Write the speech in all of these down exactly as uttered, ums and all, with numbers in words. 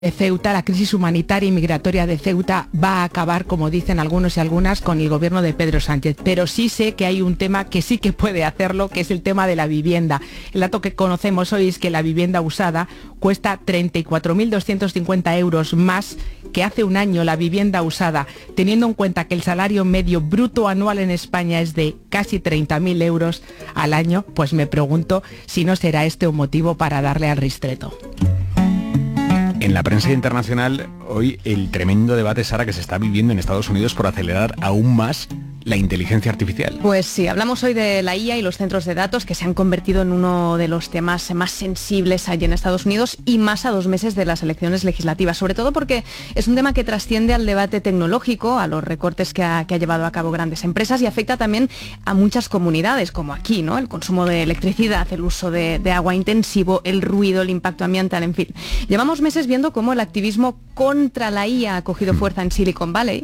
de Ceuta, la crisis humanitaria y migratoria de Ceuta va a acabar, como dicen algunos y algunas, con el gobierno de Pedro Sánchez. Pero sí sé que hay un tema que sí que puede hacerlo, que es el tema de la vivienda. El dato que conocemos hoy es que la vivienda usada cuesta treinta y cuatro mil doscientos cincuenta euros más que hace un año la vivienda usada, teniendo en cuenta que el salario medio bruto anual en España es de casi treinta mil euros al año. Pues me pregunto si no será este un motivo para darle al ristreto. En la prensa internacional, hoy el tremendo debate, Sara, que se está viviendo en Estados Unidos por acelerar aún más la inteligencia artificial. Pues sí, hablamos hoy de la I A y los centros de datos, que se han convertido en uno de los temas más sensibles allí en Estados Unidos, y más a dos meses de las elecciones legislativas, sobre todo porque es un tema que trasciende al debate tecnológico, a los recortes que ha, que ha llevado a cabo grandes empresas, y afecta también a muchas comunidades, como aquí, ¿no? El consumo de electricidad, el uso de, de agua intensivo, el ruido, el impacto ambiental, en fin. Llevamos meses viendo cómo el activismo contra la I A ha cogido fuerza en Silicon Valley.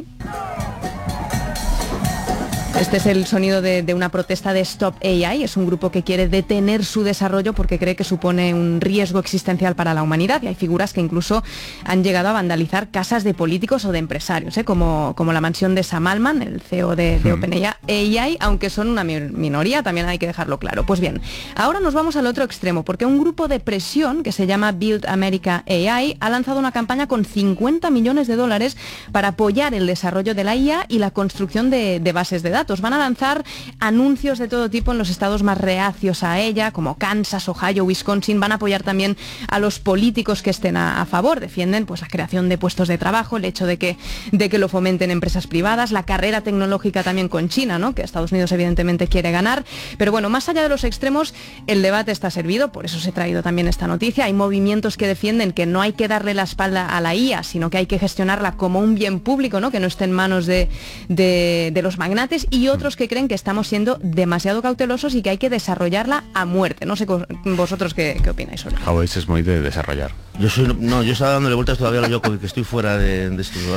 Este es el sonido de, de una protesta de Stop A I. Es un grupo que quiere detener su desarrollo porque cree que supone un riesgo existencial para la humanidad, y hay figuras que incluso han llegado a vandalizar casas de políticos o de empresarios, ¿eh? como, como la mansión de Sam Altman, el C E O de, de OpenAI, aunque son una minoría, también hay que dejarlo claro. Pues bien, ahora nos vamos al otro extremo, porque un grupo de presión que se llama Build America A I ha lanzado una campaña con cincuenta millones de dólares para apoyar el desarrollo de la I A y la construcción de, de bases de datos. Van a lanzar anuncios de todo tipo en los estados más reacios a ella, como Kansas, Ohio, Wisconsin. Van a apoyar también a los políticos que estén a, a favor. Defienden pues la creación de puestos de trabajo, el hecho de que, de que lo fomenten empresas privadas, la carrera tecnológica también con China, ¿no? Que Estados Unidos evidentemente quiere ganar. Pero bueno, más allá de los extremos, el debate está servido, por eso os he traído también esta noticia. Hay movimientos que defienden que no hay que darle la espalda a la I A, sino que hay que gestionarla como un bien público, ¿no? Que no esté en manos de, de, de los magnates, y otros que creen que estamos siendo demasiado cautelosos y que hay que desarrollarla a muerte. No sé vosotros qué, qué opináis sobre eso. Howes es muy de desarrollar. Yo soy, no, yo estaba dándole vueltas todavía a lo yo, que estoy fuera de, de esto.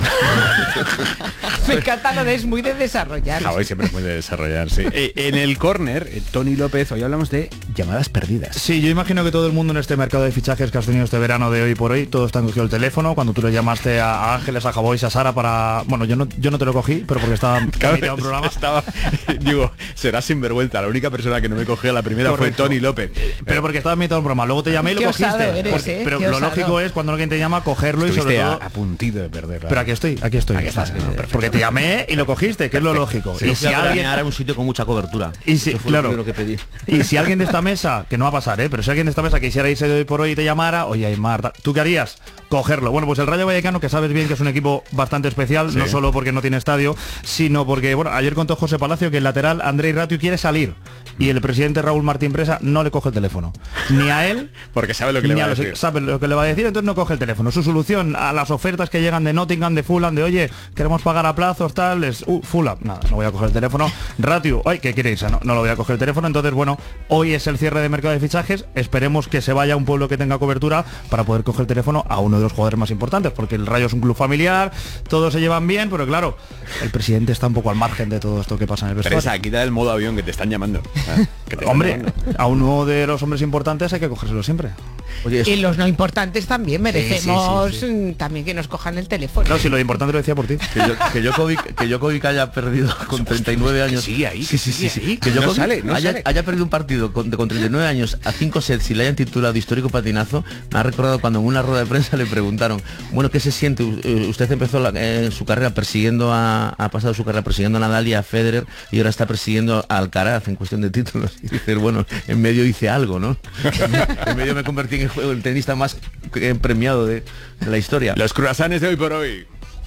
Me encanta lo de es muy de desarrollar. Howes siempre es muy de desarrollar, sí. Eh, en el córner, eh, Tony López, hoy hablamos de llamadas perdidas. Sí, yo imagino que todo el mundo en este mercado de fichajes que has tenido este verano de hoy por hoy, todos te han cogido el teléfono. Cuando tú le llamaste a, a Ángeles, a Javois, a Sara para... Bueno, yo no, yo no te lo cogí, pero porque estaba claro, mirando un programa. Estaba, digo, será sinvergüenza. La única persona que no me cogió la primera Correcto. Fue Tony López. Pero, pero porque estaba mirando un programa. Luego te llamé y lo cogiste. Eres, Porque, ¿eh? pero Qué lo osado. lógico es cuando alguien te llama cogerlo. Estuviste y sobre todo a, a puntito de perderla. Pero aquí estoy, aquí estoy. Aquí estás, Eh, no, porque te llamé y lo cogiste, que es lo lógico. Sí, y si alguien era un sitio con mucha cobertura. Y si, Eso fue claro, lo primero que pedí. y si alguien de esta mesa, que no va a pasar, ¿eh? Pero si alguien de esta mesa quisiera irse de hoy por hoy y te llamara, oye, Aymar, ¿tú qué harías? Cogerlo. Bueno, pues el Rayo Vallecano, que sabes bien que es un equipo bastante especial, sí. No solo porque no tiene estadio, sino porque, bueno, ayer contó José Palacio que el lateral Andrei Ratiu quiere salir y el presidente Raúl Martín Presa no le coge el teléfono. Ni a él, porque sabe lo que le va a decir. Los, sabe lo que le va a decir, entonces no coge el teléfono. Su solución a las ofertas que llegan de Nottingham, de Fulham, de oye, queremos pagar a plazos, tal, es uh, Fulham. Nada, no voy a coger el teléfono. Ratiu, ay, ¿qué quiere irse? No, no lo voy a coger el teléfono. Entonces, bueno, hoy es el cierre de mercado de fichajes. Esperemos que se vaya a un pueblo que tenga cobertura para poder coger el teléfono a uno de los jugadores más importantes, porque el Rayo es un club familiar, todos se llevan bien, pero claro, el presidente está un poco al margen de todo esto que pasa en el vestuario. Teresa, quita el modo avión que te están llamando. ¿Eh? Que te Hombre, están llamando. a uno de los hombres importantes hay que cogérselo siempre. Oye, y los no importantes también merecemos sí, sí, sí, sí. también que nos cojan el teléfono. No, si lo importante lo decía por ti. Que yo, que Djokovic, que Djokovic haya perdido con treinta y nueve años. Sí, ahí, sí, sí, sí, sí, sí. Que Djokovic no sale, no haya, sale. haya perdido un partido con, con treinta y nueve años a cinco sets y le hayan titulado histórico patinazo. Me ha recordado cuando en una rueda de prensa le preguntaron, bueno, ¿qué se siente? Usted empezó la, eh, su carrera persiguiendo a, ha pasado su carrera persiguiendo a Nadal y a Federer y ahora está persiguiendo a Alcaraz en cuestión de títulos. Y dice, bueno, en medio hice algo, ¿no? En medio me convertí en el, juego, el tenista más premiado de, de la historia. Los croissants de hoy por hoy.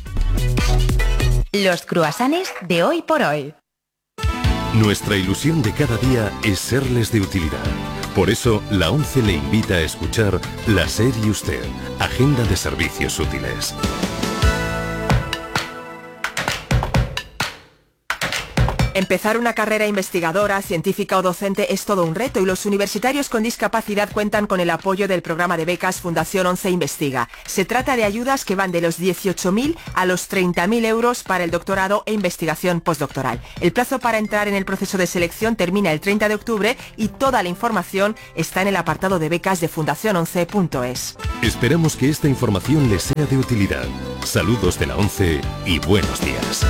Los croissants de hoy por hoy. Nuestra ilusión de cada día es serles de utilidad. Por eso, la ONCE le invita a escuchar La SER y Usted, Agenda de Servicios Útiles. Empezar una carrera investigadora, científica o docente es todo un reto y los universitarios con discapacidad cuentan con el apoyo del programa de becas Fundación once Investiga. Se trata de ayudas que van de los dieciocho mil a los treinta mil euros para el doctorado e investigación postdoctoral. El plazo para entrar en el proceso de selección termina el treinta de octubre y toda la información está en el apartado de becas de fundación once punto es. Esperamos que esta información les sea de utilidad. Saludos de la ONCE y buenos días.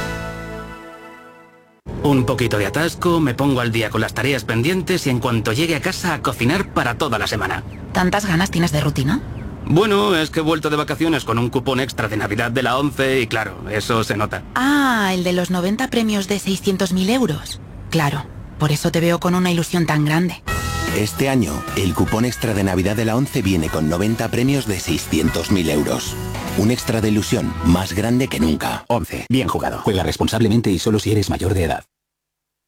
Un poquito de atasco, me pongo al día con las tareas pendientes y en cuanto llegue a casa a cocinar para toda la semana. ¿Tantas ganas tienes de rutina? Bueno, es que he vuelto de vacaciones con un cupón extra de Navidad de la ONCE y claro, eso se nota. Ah, el de los noventa premios de seiscientos mil euros. Claro, por eso te veo con una ilusión tan grande. Este año, el cupón extra de Navidad de la ONCE viene con noventa premios de seiscientos mil euros. Un extra de ilusión más grande que nunca. ONCE. Bien jugado. Juega responsablemente y solo si eres mayor de edad.